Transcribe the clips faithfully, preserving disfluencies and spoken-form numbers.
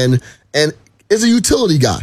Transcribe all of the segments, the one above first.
in and is a utility guy.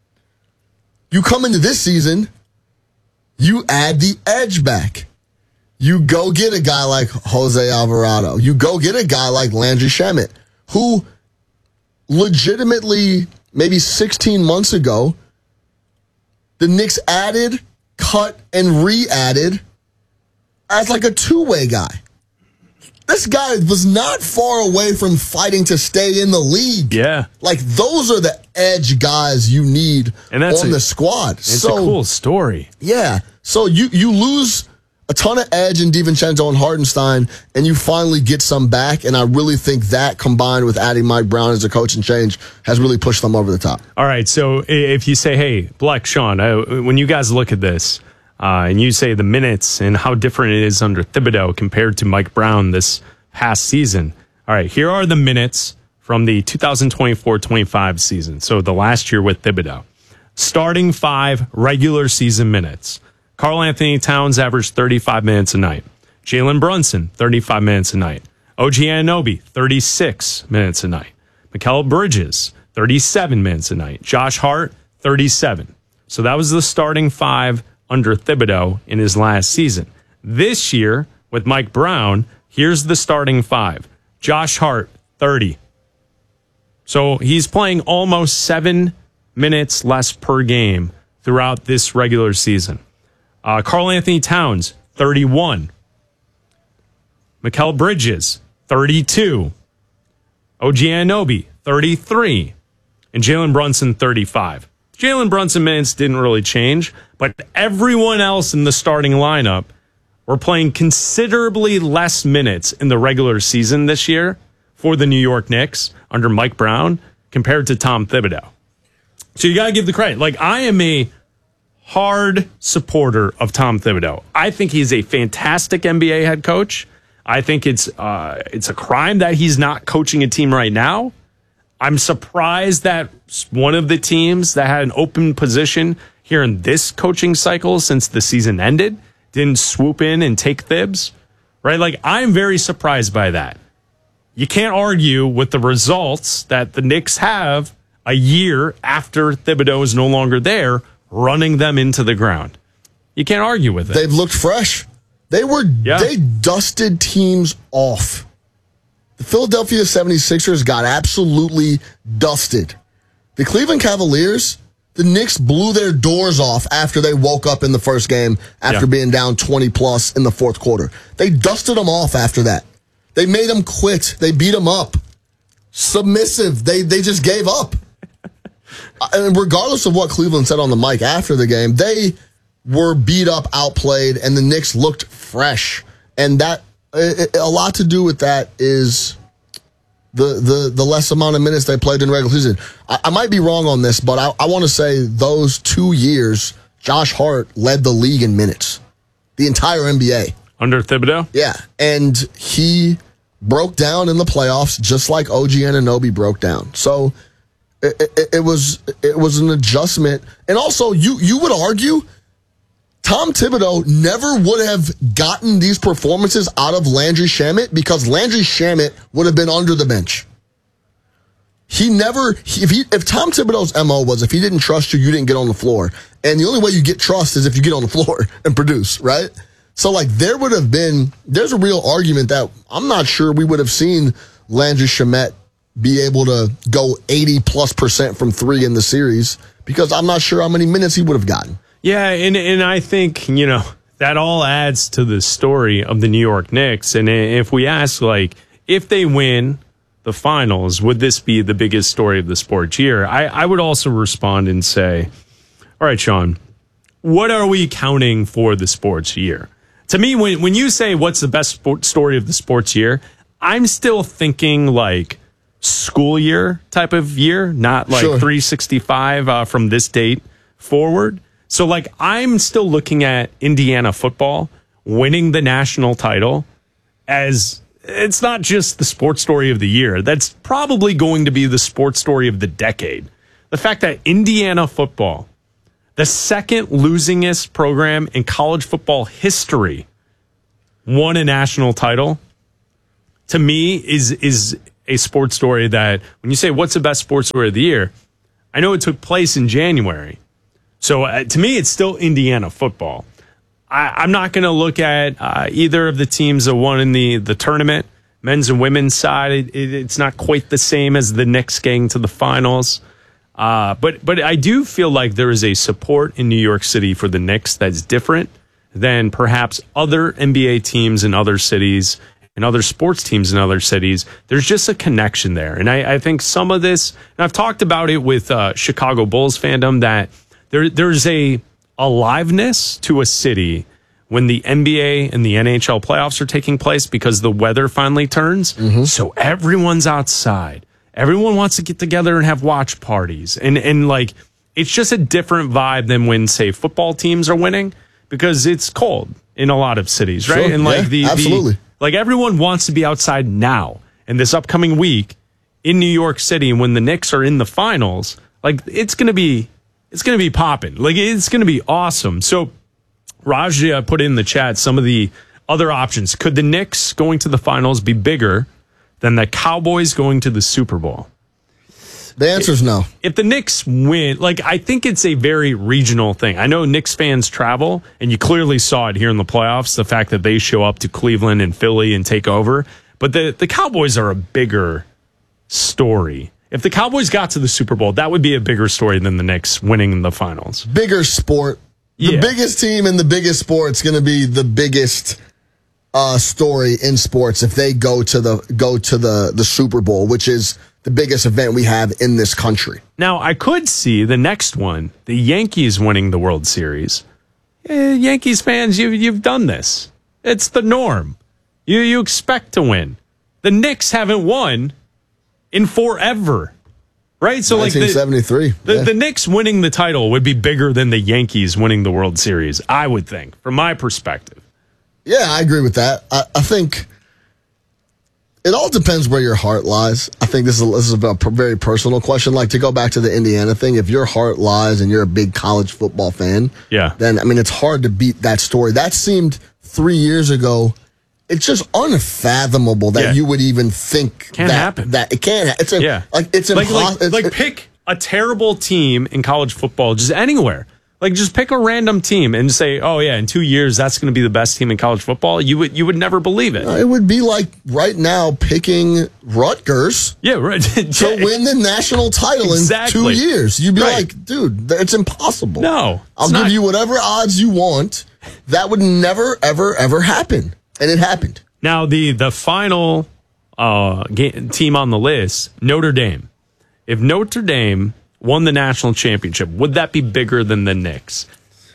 You come into this season, you add the edge back. You go get a guy like Jose Alvarado. You go get a guy like Landry Shamet, who legitimately, maybe sixteen months ago, the Knicks added, cut, and re-added as like a two-way guy. This guy was not far away from fighting to stay in the league. Yeah. Like, those are the edge guys you need and that's on a, the squad. It's so, a cool story. Yeah. So you, you lose a ton of edge in DiVincenzo and Hartenstein, and you finally get some back, and I really think that, combined with adding Mike Brown as a coaching change, has really pushed them over the top. All right, so if you say, hey, Black Sean, uh, when you guys look at this, uh, and you say the minutes and how different it is under Thibodeau compared to Mike Brown this past season, all right, here are the minutes from the two thousand twenty-four twenty-five season, so the last year with Thibodeau. Starting five regular season minutes. Karl Anthony Towns averaged thirty-five minutes a night. Jalen Brunson, thirty-five minutes a night. O G Anunoby, thirty-six minutes a night. Mikal Bridges, thirty-seven minutes a night. Josh Hart, thirty-seven. So that was the starting five under Thibodeau in his last season. This year, with Mike Brown, here's the starting five. Josh Hart, thirty. So he's playing almost seven minutes less per game throughout this regular season. Uh, Karl Anthony Towns, thirty-one. Mikal Bridges, thirty-two. O G Anunoby, thirty-three. And Jalen Brunson, thirty-five. Jalen Brunson minutes didn't really change, but everyone else in the starting lineup were playing considerably less minutes in the regular season this year for the New York Knicks under Mike Brown compared to Tom Thibodeau. So you got to give the credit. Like, I am a hard supporter of Tom Thibodeau. I think he's a fantastic N B A head coach. I think it's uh, it's a crime that he's not coaching a team right now. I'm surprised that one of the teams that had an open position here in this coaching cycle since the season ended didn't swoop in and take Thibs, right? Like, I'm very surprised by that. You can't argue with the results that the Knicks have a year after Thibodeau is no longer there, running them into the ground. You can't argue with it. They've looked fresh. They were yeah. they dusted teams off. The Philadelphia seventy-sixers got absolutely dusted. The Cleveland Cavaliers, the Knicks blew their doors off after they woke up in the first game after yeah. being down twenty plus in the fourth quarter. They dusted them off after that. They made them quit. They beat them up. Submissive. They they just gave up. And regardless of what Cleveland said on the mic after the game, they were beat up, outplayed, and the Knicks looked fresh. And that a lot to do with that is the the the less amount of minutes they played in regular season. I, I might be wrong on this, but I, I want to say those two years, Josh Hart led the league in minutes, the entire N B A. Under Thibodeau? Yeah, and he broke down in the playoffs just like O G Anunoby broke down. So it, it, it was it was an adjustment. And also, you you would argue Tom Thibodeau never would have gotten these performances out of Landry Shamet because Landry Shamet would have been under the bench. He never, if he, if Tom Thibodeau's M O was if he didn't trust you, you didn't get on the floor. And the only way you get trust is if you get on the floor and produce, right? So, like, there would have been, there's a real argument that I'm not sure we would have seen Landry Shamet be able to go eighty plus percent from three in the series because I'm not sure how many minutes he would have gotten. Yeah, and and I think, you know, that all adds to the story of the New York Knicks. And if we ask, like, if they win the finals, would this be the biggest story of the sports year? I, I would also respond and say, all right, Sean, what are we counting for the sports year? To me, when, when you say what's the best sport story of the sports year, I'm still thinking like school year type of year, not like sure. three sixty-five uh, from this date forward. So, like, I'm still looking at Indiana football winning the national title as it's not just the sports story of the year. That's probably going to be the sports story of the decade. The fact that Indiana football, the second losingest program in college football history, won a national title, to me is is a sports story that when you say what's the best sports story of the year, I know it took place in January. So uh, to me, it's still Indiana football. I, I'm not going to look at uh, either of the teams that won in the, the tournament, men's and women's side. It, it, it's not quite the same as the Knicks getting to the finals. Uh, but but I do feel like there is a support in New York City for the Knicks that's different than perhaps other N B A teams in other cities and other sports teams in other cities. There's just a connection there. And I, I think some of this, and I've talked about it with uh, Chicago Bulls fandom, that there there's a aliveness to a city when the N B A and the N H L playoffs are taking place because the weather finally turns. Mm-hmm. So everyone's outside. Everyone wants to get together and have watch parties. And, and like, it's just a different vibe than when, say, football teams are winning because it's cold in a lot of cities, right? Sure, and like yeah, the, absolutely. the, like everyone wants to be outside now. And this upcoming week in New York City, when the Knicks are in the finals, like it's going to be, it's going to be popping. Like it's going to be awesome. So Raja put in the chat some of the other options. Could the Knicks going to the finals be bigger than the Cowboys going to the Super Bowl? The answer is no. If the Knicks win, like, I think it's a very regional thing. I know Knicks fans travel, and you clearly saw it here in the playoffs, the fact that they show up to Cleveland and Philly and take over. But the, the Cowboys are a bigger story. If the Cowboys got to the Super Bowl, that would be a bigger story than the Knicks winning the finals. Bigger sport. The Yeah. biggest team in the biggest sport is going to be the biggest uh, story in sports if they go to the go to the, the Super Bowl, which is the biggest event we have in this country. Now, I could see the next one, the Yankees winning the World Series. Eh, Yankees fans, you, you've done this. It's the norm. You, you expect to win. The Knicks haven't won in forever. Right? So, like, nineteen seventy-three. The, yeah. the, the Knicks winning the title would be bigger than the Yankees winning the World Series, I would think, from my perspective. Yeah, I agree with that. I, I think it all depends where your heart lies. I think this is, a, this is a very personal question. Like, to go back to the Indiana thing, if your heart lies and you're a big college football fan, yeah, then, I mean, it's hard to beat that story. That seemed three years ago. It's just unfathomable that Yeah. you would even think Can't that, happen. that it can't. ha- It's a, Yeah. like it's like, impossible. like, like pick a terrible team in college football, just anywhere. Like, just pick a random team and say, "Oh yeah, in two years that's going to be the best team in college football." You would you would never believe it. It would be like right now picking Rutgers Yeah, right. to win the national title Exactly. in two years. You'd be Right. like, dude, th- it's impossible. No, I'll it's give not. you whatever odds you want. That would never, ever, ever happen, and it happened. Now the the final uh, ga- team on the list, Notre Dame. If Notre Dame won the national championship, would that be bigger than the Knicks?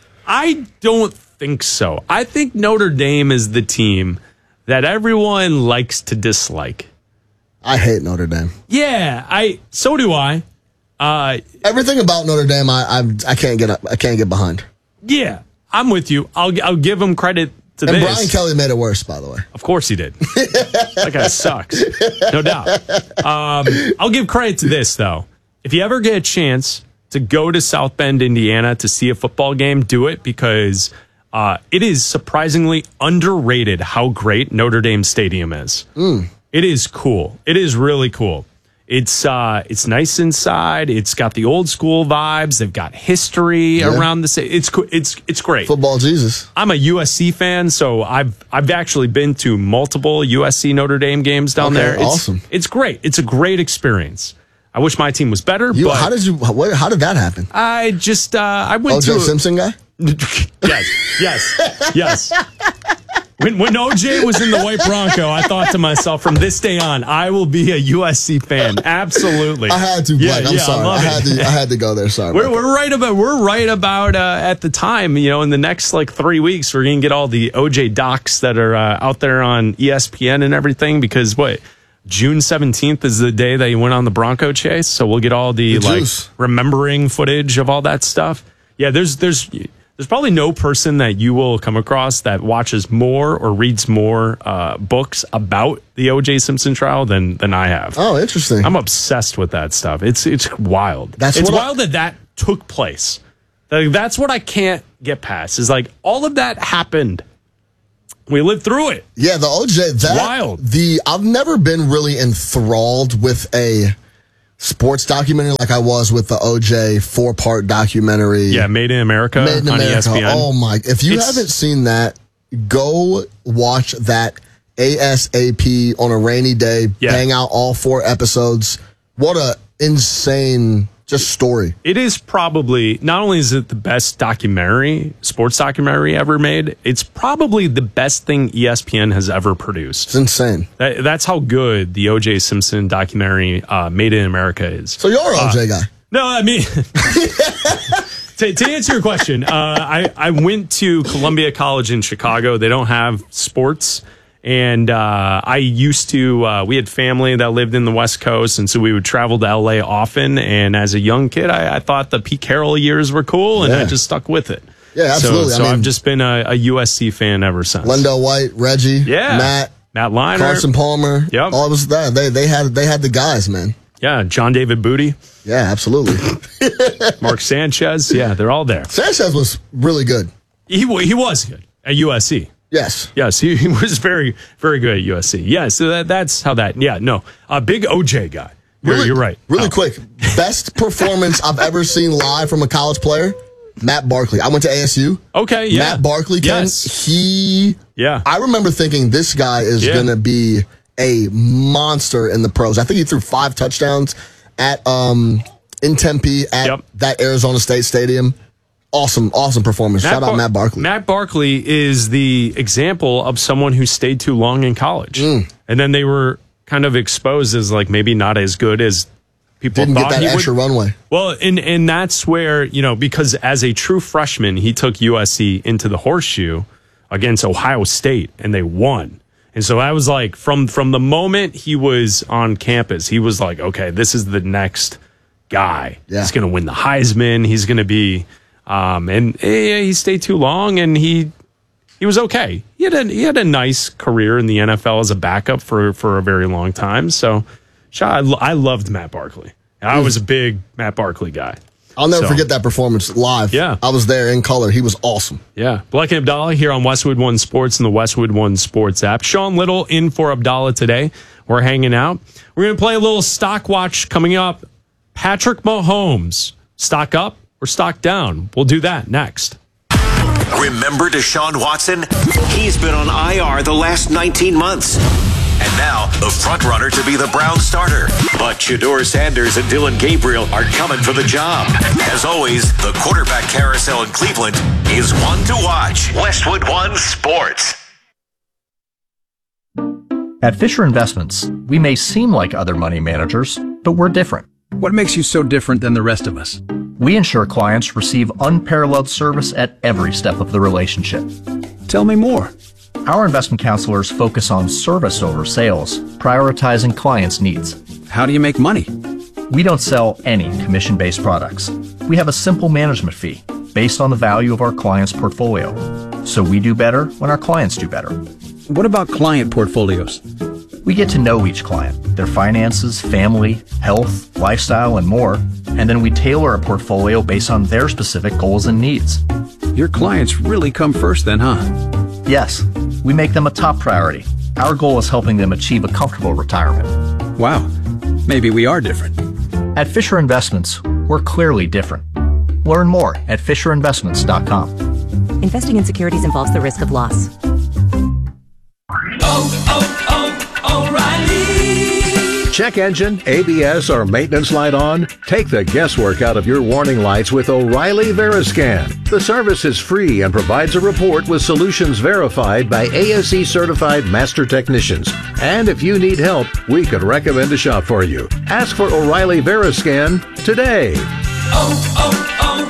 I don't think so. I think Notre Dame is the team that everyone likes to dislike. I hate Notre Dame. Yeah, I. So do I. Uh, Everything about Notre Dame, I, I, I can't get, I can't get behind. yeah, I'm with you. I'll I'll give him credit to And this. Brian Kelly made it worse, by the way. Of course he did. That guy sucks. No doubt. Um, I'll give credit to this, though. If you ever get a chance to go to South Bend, Indiana to see a football game, do it because uh, it is surprisingly underrated how great Notre Dame Stadium is. Mm. It is cool. It is really cool. It's uh, it's nice inside. It's got the old school vibes. They've got history Yeah. around the city. It's co- it's it's great. Football Jesus. I'm a U S C fan, so I've I've actually been to multiple U S C Notre Dame games down Okay, there. It's, awesome. It's great. It's a great experience. I wish my team was better, You, but how did you? What, how did that happen? I just uh, I went O J to Simpson guy. yes, yes, yes. When when O J was in the white Bronco, I thought to myself, from this day on, I will be a U S C fan. Absolutely. I had to, Yeah, Blake. I'm yeah, I sorry. I, love had it. to. I had to go there. Sorry. We're, about that. we're right about we're right about uh, at the time, you know, in the next like three weeks, we're gonna get all the O J docs that are uh, out there on E S P N and everything because what June seventeenth is the day that he went on the Bronco chase, so we'll get all the, The like juice. remembering footage of all that stuff. Yeah, there's there's there's probably no person that you will come across that watches more or reads more uh, books about the O J Simpson trial than than I have. Oh, interesting. I'm obsessed with that stuff. It's it's wild. That's it's what I- wild that that took place. Like, that's what I can't get past. Is like all of that happened We lived through it. Yeah, the O J, that, wild. The, I've never been really enthralled with a sports documentary like I was with the O J four-part documentary. Yeah, Made in America Made in on America. E S P N. Oh, my. If you It's, haven't seen that, go watch that ASAP on a rainy day. Yeah. Bang out all four episodes. What a insane just story. It is probably, not only is it the best documentary, sports documentary ever made, it's probably the best thing E S P N has ever produced. It's insane. That, that's how good the O J Simpson documentary, uh, Made in America, is. So you're an O J uh, guy. No, I mean, to, to answer your question, uh, I, I went to Columbia College in Chicago. They don't have sports. And uh, I used to, uh, we had family that lived in the West Coast, and so we would travel to L A often. And as a young kid, I, I thought the Pete Carroll years were cool, and yeah. I just stuck with it. Yeah, absolutely. So, so I mean, I've just been a, a U S C fan ever since. Lendell White, Reggie, yeah. Matt, Matt Leinart, Carson Palmer. Yep. All of us that. They, they, had, they had the guys, man. Yeah, John David Booty. Yeah, absolutely. Mark Sanchez. Yeah, they're all there. Sanchez was really good. He, he was good at U S C. Yes. Yes, he, he was very, very good at U S C. Yeah, so that, that's how that, yeah, no, a big O J guy. You're, really, you're right. Really oh. quick, best performance I've ever seen live from a college player, Matt Barkley. I went to A S U. Okay, yeah. Matt Barkley, Ken, yes. he, yeah. I remember thinking this guy is yeah. going to be a monster in the pros. I think he threw five touchdowns at, um, in Tempe at yep. that Arizona State Stadium. Awesome, awesome performance. Matt Shout out Bar- Matt Barkley. Matt Barkley is the example of someone who stayed too long in college. Mm. And then they were kind of exposed as like maybe not as good as people Didn't thought get that he extra would. runway. Well, and, and that's where, you know, because as a true freshman, he took U S C into the horseshoe against Ohio State, and they won. And so I was like, from, from the moment he was on campus, he was like, okay, this is the next guy. Yeah. He's going to win the Heisman. He's going to be... Um, and eh, he stayed too long, and he he was okay. He had a he had a nice career in the N F L as a backup for, for a very long time. So, I, I loved Matt Barkley. I was a big Matt Barkley guy. I'll never so, forget that performance live. Yeah, I was there in color. He was awesome. Yeah, Black and Abdallah here on Westwood One Sports and the Westwood One Sports app. Sean Little in for Abdallah today. We're hanging out. We're gonna play a little stock watch coming up. Patrick Mahomes, stock up or stock down? We'll do that next. Remember Deshaun Watson? He's been on I R the last nineteen months. And now, the front-runner to be the Browns starter. But Shedeur Sanders and Dillon Gabriel are coming for the job. As always, the quarterback carousel in Cleveland is one to watch. Westwood One Sports. At Fisher Investments, we may seem like other money managers, but we're different. What makes you so different than the rest of us? We ensure clients receive unparalleled service at every step of the relationship. Tell me more. Our investment counselors focus on service over sales, prioritizing clients' needs. How do you make money? We don't sell any commission-based products. We have a simple management fee based on the value of our client's portfolio. So we do better when our clients do better. What about client portfolios? We get to know each client, their finances, family, health, lifestyle, and more, and then we tailor a portfolio based on their specific goals and needs. Your clients really come first then, huh? Yes, we make them a top priority. Our goal is helping them achieve a comfortable retirement. Wow, maybe we are different. At Fisher Investments, we're clearly different. Learn more at fisher investments dot com. Investing in securities involves the risk of loss. Oh, oh, oh, O'Reilly. Check engine, A B S, or maintenance light on? Take the guesswork out of your warning lights with O'Reilly Veriscan. The service is free and provides a report with solutions verified by A S E certified master technicians. And if you need help, we could recommend a shop for you. Ask for O'Reilly Veriscan today. Oh,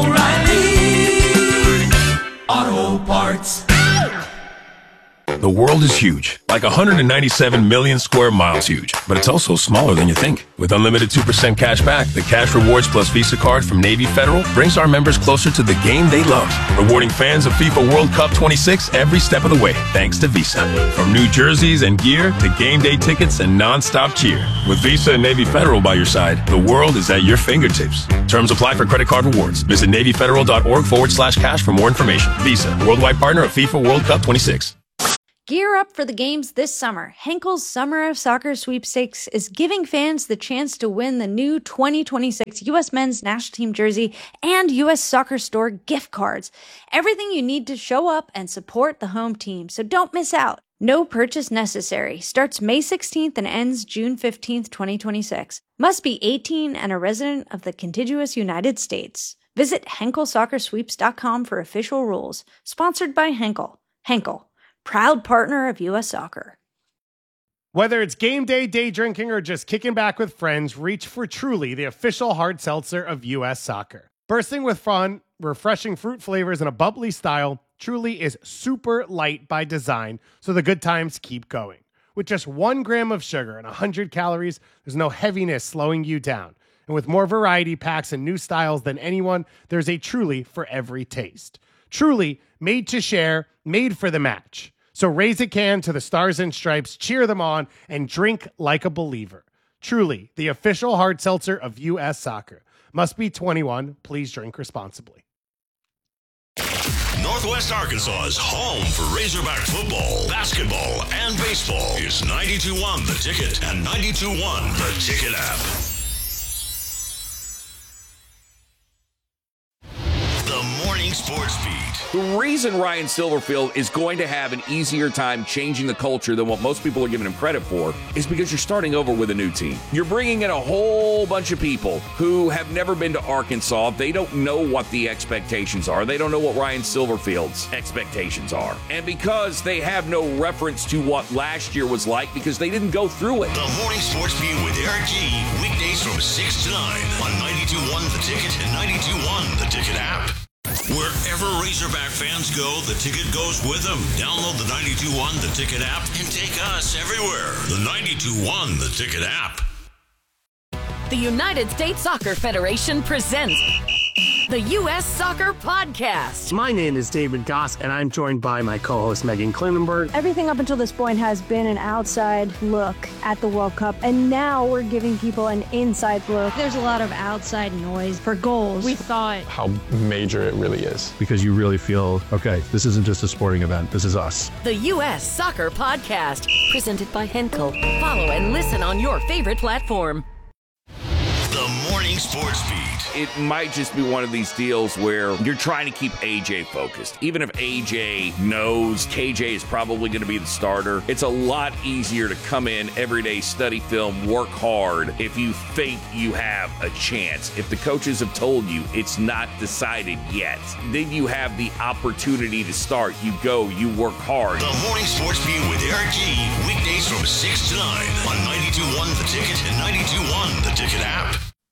oh, oh, O'Reilly Auto Parts. The world is huge, like one hundred ninety-seven million square miles huge, but it's also smaller than you think. With unlimited two percent cash back, the Cash Rewards Plus Visa card from Navy Federal brings our members closer to the game they love, rewarding fans of FIFA World Cup twenty-six every step of the way, thanks to Visa. From new jerseys and gear to game day tickets and non-stop cheer. With Visa and Navy Federal by your side, the world is at your fingertips. Terms apply for credit card rewards. Visit NavyFederal.org forward slash cash for more information. Visa, worldwide partner of FIFA World Cup twenty-six. Gear up for the games this summer. Henkel's Summer of Soccer Sweepstakes is giving fans the chance to win the new twenty twenty-six U S Men's National Team jersey and U S Soccer Store gift cards. Everything you need to show up and support the home team, so don't miss out. No purchase necessary. Starts May sixteenth and ends June fifteenth, twenty twenty-six. Must be eighteen and a resident of the contiguous United States. Visit Henkel Soccer Sweeps dot com for official rules. Sponsored by Henkel. Henkel, proud partner of U S Soccer. Whether it's game day, day drinking, or just kicking back with friends, reach for Truly, the official hard seltzer of U S Soccer. Bursting with fun, refreshing fruit flavors, and a bubbly style, Truly is super light by design, so the good times keep going. With just one gram of sugar and one hundred calories, there's no heaviness slowing you down. And with more variety packs and new styles than anyone, there's a Truly for every taste. Truly, made to share, made for the match. So raise a can to the Stars and Stripes, cheer them on, and drink like a believer. Truly, the official hard seltzer of U S Soccer. Must be twenty-one. Please drink responsibly. Northwest Arkansas's home for Razorback football, basketball, and baseball is ninety-two point one The Ticket and ninety-two point one The Ticket app. The Morning Sports Beat. The reason Ryan Silverfield is going to have an easier time changing the culture than what most people are giving him credit for is because you're starting over with a new team. You're bringing in a whole bunch of people who have never been to Arkansas. They don't know what the expectations are. They don't know what Ryan Silverfield's expectations are. And because they have no reference to what last year was like because they didn't go through it. The Morning Sports Beat with Eric G. Weekdays from six to nine on ninety-two point one The Ticket and ninety-two point one The Ticket app. Wherever Razorback fans go, The Ticket goes with them. Download the ninety-two point one The Ticket app and take us everywhere. The ninety-two point one The Ticket app. The United States Soccer Federation presents the U S Soccer Podcast. My name is David Goss, and I'm joined by my co-host Megan Klinenberg. Everything up until this point has been an outside look at the World Cup, and now we're giving people an inside look. There's a lot of outside noise for goals. We thought how major it really is. Because you really feel, okay, this isn't just a sporting event, this is us. The U S Soccer Podcast, presented by Henkel. Follow and listen on your favorite platform. The Morning Sports Beat. It might just be one of these deals where you're trying to keep A J focused. Even if A J knows K J is probably going to be the starter, it's a lot easier to come in every day, study film, work hard if you think you have a chance. If the coaches have told you it's not decided yet, then you have the opportunity to start. You go, you work hard. The Morning Sports Beat with Eric G. Weekdays from six to nine on ninety-two point one The Ticket and ninety-two point one The Ticket app.